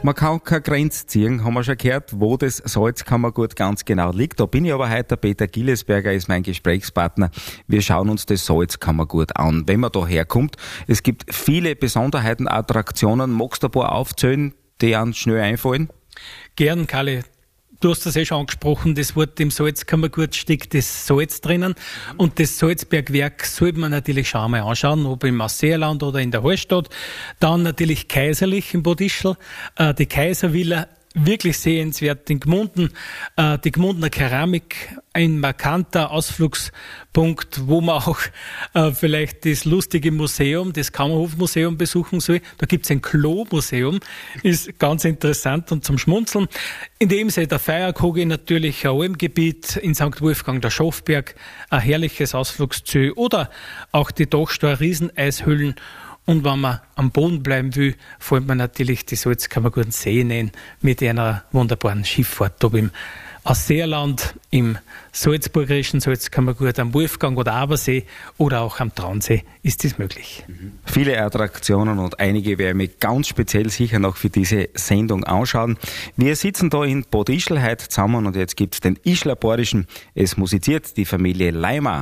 Man kann keine Grenze ziehen, haben wir schon gehört, wo das Salzkammergut ganz genau liegt. Da bin ich aber heute, der Peter Gillesberger ist mein Gesprächspartner. Wir schauen uns das Salzkammergut an. Wenn man da herkommt, es gibt viele Besonderheiten, Attraktionen. Magst du ein paar aufzählen, die einem schnell einfallen? Gern, Kalle. Du hast das schon angesprochen, das Wort im Salzkammergut steckt das Salz drinnen. Und das Salzbergwerk sollte man natürlich schon einmal anschauen, ob im Ausseerland oder in der Hallstatt. Dann natürlich kaiserlich in Bad Ischl, die Kaiservilla, wirklich sehenswert in Gmunden, die Gmundener Keramik, ein markanter Ausflugspunkt, wo man auch vielleicht das lustige Museum, das Kammerhofmuseum besuchen soll. Da gibt's ein Klo-Museum, ist ganz interessant und zum Schmunzeln. In dem See der Feierkogel natürlich ein Almgebiet, in St. Wolfgang der Schafberg, ein herrliches Ausflugsziel oder auch die Dachsteiner Rieseneishöhlen. Und wenn man am Boden bleiben will, fällt man natürlich die Salzkammergurten Seen ein mit einer wunderbaren Schifffahrt. Ob im Ausseerland, im salzburgerischen Salzkammergut, am Wolfgang oder Abersee oder auch am Traunsee ist dies möglich. Viele Attraktionen und einige werden mich ganz speziell sicher noch für diese Sendung anschauen. Wir sitzen da in Bad Ischl heute zusammen und jetzt gibt's den Ischler Badischen. Es musiziert die Familie Leimer.